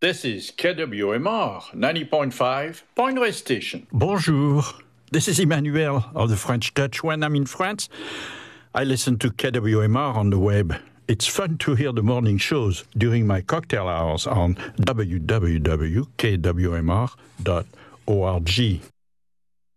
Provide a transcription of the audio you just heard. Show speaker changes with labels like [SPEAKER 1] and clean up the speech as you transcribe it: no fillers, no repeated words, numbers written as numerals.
[SPEAKER 1] This is KWMR 90.5 Point West Station.
[SPEAKER 2] Bonjour. This is Emmanuel of the French Touch. When I'm in France, I listen to KWMR on the web. It's fun to hear the morning shows during my cocktail hours on www.kwmr.org.